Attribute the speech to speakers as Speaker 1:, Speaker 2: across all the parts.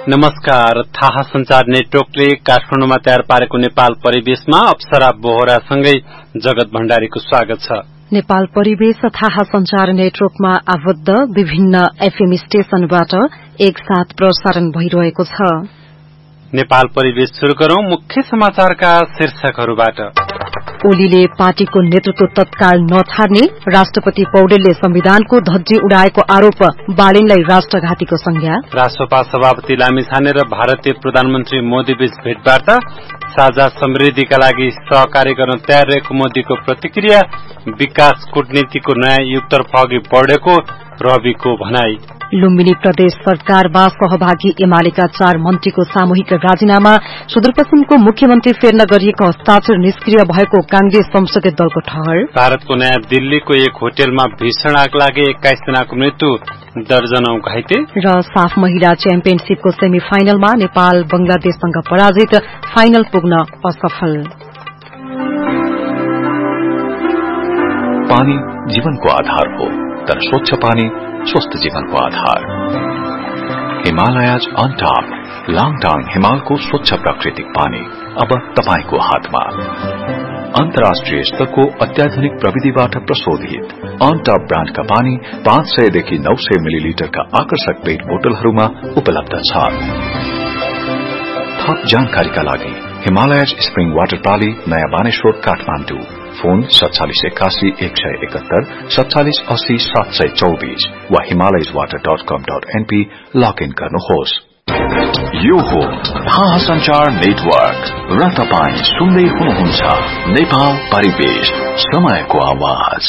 Speaker 1: नमस्कार। थाहा संचार नेटवर्कले काठमाडौँमा तयार पारेको नेपाल परिवेशमा अप्सरा बोहरासँगै जगत भण्डारीको स्वागत छ।
Speaker 2: नेपाल परिवेश थाहा संचार नेटवर्कमा आबद्ध विभिन्न एफएम स्टेशनबाट एकसाथ प्रसारण भइरहेको छ।
Speaker 1: नेपाल परिवेश शुरू गरौं मुख्य समाचारका शीर्षकहरूबाट।
Speaker 2: ओलीले पार्टीको नेतृत्व तत्काल नछाड्ने, राष्ट्रपति पौडेलले संविधानको धज्जी उडाएको आरोप, बालेनलाई राष्ट्रघातीको संज्ञा।
Speaker 1: राष्ट्रपा सभापति लामिछाने र भारतीय प्रधानमन्त्री मोदीबीच भेटवार्ता, साझा समृद्धिका लागि सहकार्य गर्न तयार रहेको मोदीको प्रतिक्रिया, विकास कूटनीतिको नयाँ युगतर्फ अघि बढ़ेको रविको भनाई।
Speaker 2: लुम्बिनी प्रदेश सरकारमा सहभागी एमालेका 4 मन्त्रीको सामूहिक राजीनामा, सुदूरपश्चिमको मुख्यमन्त्री फेर्न गरिएको हस्ताक्षर निष्क्रिय भएको कांग्रेस संसदीय दलको ठहर।
Speaker 1: भारतको नयाँ दिल्लीको एक होटलमा भीषण आग लागे, 21 जनाको मृत्यु, दर्जनौं घाइते।
Speaker 2: र साफ महिला च्याम्पियनशीपको सेमी फाइनलमा नेपाल बंगलादेशसँग पराजित, फाइनल पुग्न असफल।
Speaker 3: पानी जीवनको आधार हो, तर स्वच्छ पानी स्वस्थ जीवनको आधार। हिमालयज अन टप लाङटाङ हिमालको स्वच्छ प्राकृतिक पानी अब तपाईको हातमा। अन्तर्राष्ट्रिय स्तरको अत्याधुनिक प्रविधिबाट प्रशोधित अन टप ब्रान्डका पानी 500 देखि 900 मिलिलिटरका आकर्षक पेट बोतलहरूमा उपलब्ध छ। थप जानकारीका लागि हिमालयज स्प्रिङ वाटर प्राली, नयाँ बानेश्वर, काठमाडौँ। फोन 4781 171 4780 724 वा himalayaswater.com.np लगइन गर्नुहोस्। यो हो थाहा संचार नेटवर्क र तपाईं सुन्दै हुनुहुन्छ नेपाल परिवेश, समयको आवाज।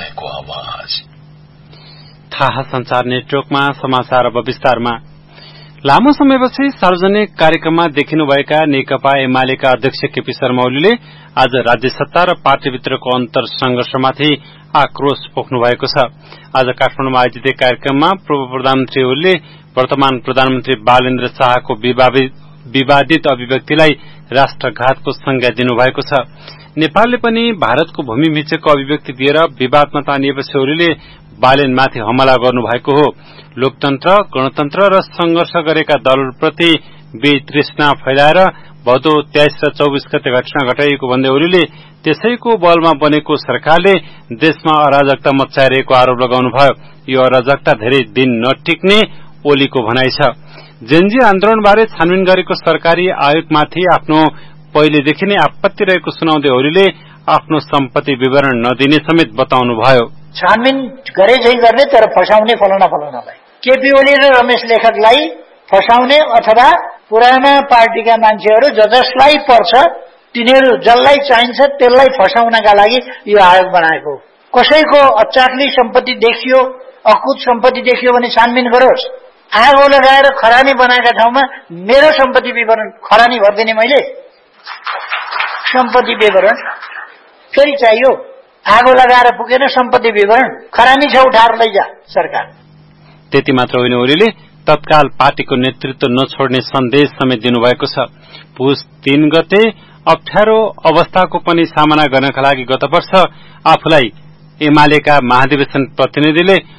Speaker 1: थाहा संचार नेटवर्कमा समाचार अब विस्तारमा। लामो समयपछि सार्वजनिक कार्यक्रममा देखिनुभएका नेकपा एमालेका अध्यक्ष केपी शर्मा ओलीले आज राज्य सत्ता र पार्टीभित्रको अन्तर संघर्षमाथि आक्रोश पोख्नु भएको छ। आज काठमाडौँमा आयोजित कार्यक्रममा पूर्व प्रधानमन्त्री ओलीले वर्तमान प्रधानमन्त्री बालेन्द्र शाहको विवादित अभिव्यक्तिलाई राष्ट्रघातको संज्ञा दिनुभएको छ। नेपालले पनि भारतको भूमि मिचेको अभिव्यक्ति दिएर विवादमा तानिएपछि ओलीले बालेनमाथि हमला गर्नुभएको हो। लोकतन्त्र, गणतन्त्र र संघर्ष गरेका दलहरूप्रति वितृष्णा फैलाएर भदौ 23 र 24 गते घटना घटाइएको भन्दै ओलीले त्यसैको बलमा बनेको सरकारले देशमा अराजकता मच्चाइरहेको आरोप लगाउनुभयो। यो अराजकता धेरै दिन नटिक्ने ओलीको भनाइ छ। जेनजी आन्दोलनबारे छानबिन गरेको सरकारी आयोगमाथि आफ्नो पहिलेदेखि नै आपत्ति रहेको सुनाउँदै ओलीले आफ्नो सम्पत्ति विवरण नदिने समेत बताउनुभयो।
Speaker 4: छानबिन गरे झै गर्ने, तर फसाउने फलाउनलाई केपी ओली र रमेश लेखकलाई फसाउने अथवा पुराना पार्टीका मान्छेहरू जसलाई पर्छ तिनीहरू जसलाई चाहिन्छ त्यसलाई फसाउनका लागि यो आयोग बनाएको। कसैको अचाक्ली सम्पत्ति देखियो, अकुत सम्पत्ति देखियो भने छानबिन गरोस्। आगो लगाएर खरानी बनाएका ठाउँमा मेरो सम्पत्ति विवरण खरानी भर्दिने मैले सम्पत्ति विवरण फेरि चाहियो। आगो लगाएर पुगेन सम्पत्ति विवरण, खरानी छ उठाएर लैजा सरकार।
Speaker 1: त्यति मात्र होइन, ओलीले तत्काल पार्टीको नेतृत्व नछोड्ने सन्देश समेत दिनुभएको छ। पुस 3 गते अप्ठ्यारो अवस्थाको पनि सामना गर्नका लागि गत वर्ष आफूलाई एमालेका महाधिवेशन प्रतिनिधिले